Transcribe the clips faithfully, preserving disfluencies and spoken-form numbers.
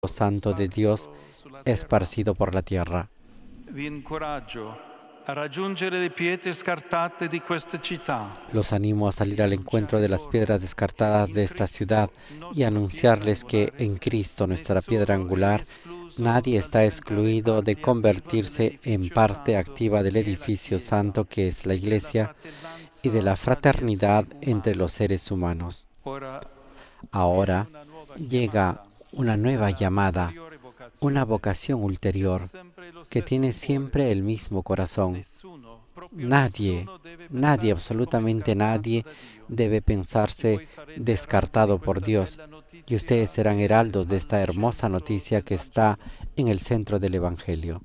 Santo de Dios esparcido por la tierra. Vi incoraggio a raggiungere le pietre scartate di questa città. Los animo a salir al encuentro de las piedras descartadas de esta ciudad y anunciarles que en Cristo, nuestra piedra angular, nadie está excluido de convertirse en parte activa del edificio santo que es la Iglesia y de la fraternidad entre los seres humanos. Ahora llega una nueva llamada, una vocación ulterior, que tiene siempre el mismo corazón. Nadie, nadie, absolutamente nadie, debe pensarse descartado por Dios, y ustedes serán heraldos de esta hermosa noticia que está en el centro del Evangelio.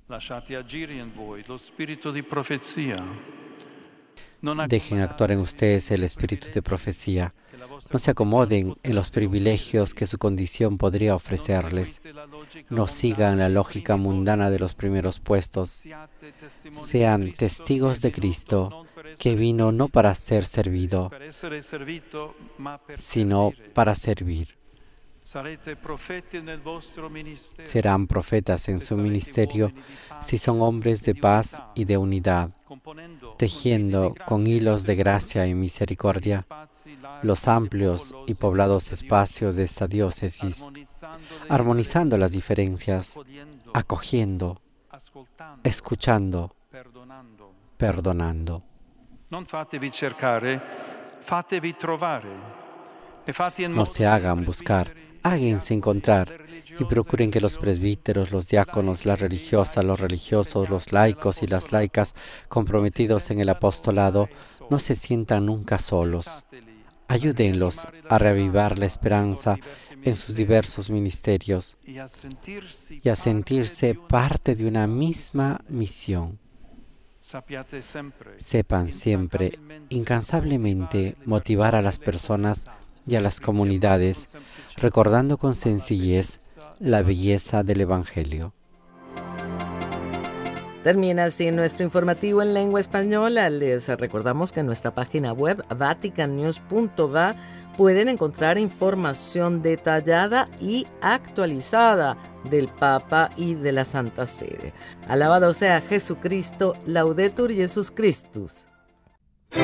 Dejen actuar en ustedes el espíritu de profecía. No se acomoden en los privilegios que su condición podría ofrecerles. No sigan la lógica mundana de los primeros puestos. Sean testigos de Cristo, que vino no para ser servido, sino para servir. Serán profetas en su ministerio si son hombres de paz y de unidad, tejiendo con hilos de gracia y misericordia los amplios y poblados espacios de esta diócesis, armonizando las diferencias, acogiendo, escuchando, perdonando. No se hagan buscar, háganse encontrar y procuren que los presbíteros, los diáconos, las religiosas, los religiosos, los laicos y las laicas comprometidos en el apostolado no se sientan nunca solos. Ayúdenlos a reavivar la esperanza en sus diversos ministerios y a sentirse parte de una misma misión. Sepan siempre, incansablemente, motivar a las personas y a las comunidades, recordando con sencillez la belleza del Evangelio. Termina así nuestro informativo en lengua española. Les recordamos que en nuestra página web vatican news punto va pueden encontrar información detallada y actualizada del Papa y de la Santa Sede. Alabado sea Jesucristo, Laudetur Jesus Christus.